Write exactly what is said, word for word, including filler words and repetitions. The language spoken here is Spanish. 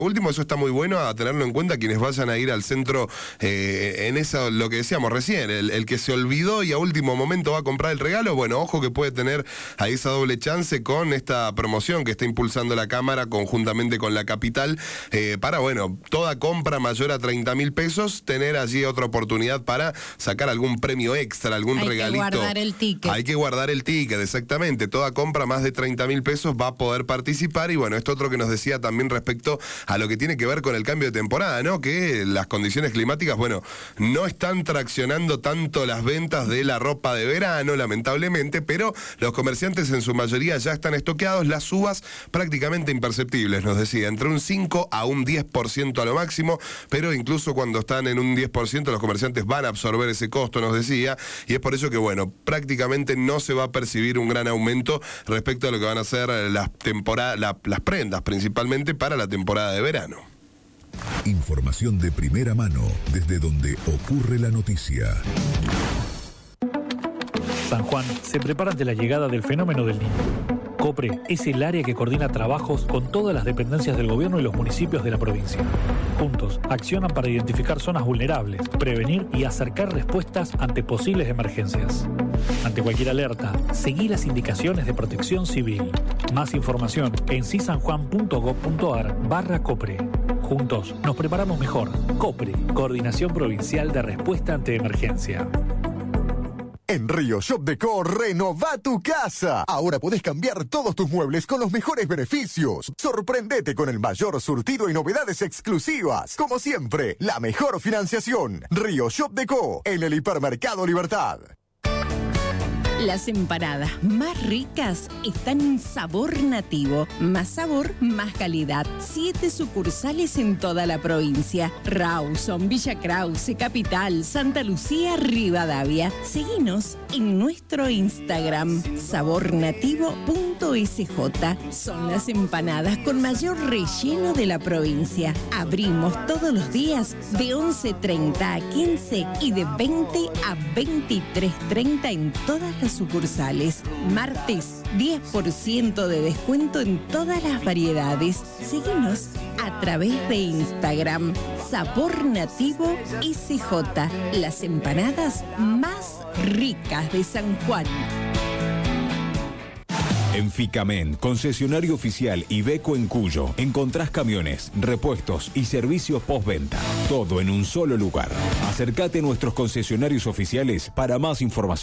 Último, eso está muy bueno a tenerlo en cuenta quienes vayan a ir al centro, eh, en eso, lo que decíamos recién, el, el que se olvidó y a último momento va a comprar el regalo, bueno, ojo que puede tener ahí esa doble chance con esta promoción que está impulsando la Cámara conjuntamente con la Capital, eh, para, bueno, toda compra mayor a treinta mil pesos, tener allí otra oportunidad para sacar algún premio extra, algún Hay regalito. Hay que guardar el ticket. Hay que guardar el ticket, exactamente. Toda compra más de treinta mil pesos va a poder participar y, bueno, esto otro que nos decía también respecto a lo que tiene que ver con el cambio de temporada, ¿no? Que las condiciones climáticas, bueno, no están traccionando tanto las ventas de la ropa de verano, lamentablemente, pero los comerciantes en su mayoría ya están estoqueados, las subas prácticamente imperceptibles, nos decía, entre un cinco a un diez por ciento a lo máximo, pero incluso cuando están en un diez por ciento los comerciantes van a absorber ese costo, nos decía, y es por eso que, bueno, prácticamente no se va a percibir un gran aumento respecto a lo que van a ser las temporadas, la, las prendas, principalmente para la temporada de verano. Información de primera mano desde donde ocurre la noticia. San Juan se prepara ante la llegada del fenómeno del Niño. COPRE es el área que coordina trabajos con todas las dependencias del gobierno y los municipios de la provincia. Juntos, accionan para identificar zonas vulnerables, prevenir y acercar respuestas ante posibles emergencias. Ante cualquier alerta, seguí las indicaciones de Protección Civil. Más información en cisanjuan.gov.ar barra COPRE. Juntos nos preparamos mejor. COPRE, Coordinación Provincial de Respuesta ante Emergencia. En Río Shop Decor, renova tu casa. Ahora podés cambiar todos tus muebles con los mejores beneficios. Sorprendete con el mayor surtido y novedades exclusivas. Como siempre, la mejor financiación. Río Shop Decor, en el Hipermercado Libertad. Las empanadas más ricas están en Sabor Nativo. Más sabor, más calidad. Siete sucursales en toda la provincia. Rawson, Villa Krause, Capital, Santa Lucía, Rivadavia. Seguinos en nuestro Instagram, sabor nativo punto s j. Son las empanadas con mayor relleno de la provincia. Abrimos todos los días de once treinta a quince y de veinte a veintitrés treinta en todas las sucursales. Martes, diez por ciento de descuento en todas las variedades. Síguenos a través de Instagram, Sabor Nativo S J. Las empanadas más ricas de San Juan. En Ficamen, concesionario oficial Iveco en Cuyo, encontrás camiones, repuestos y servicios postventa. Todo en un solo lugar. Acércate a nuestros concesionarios oficiales para más información.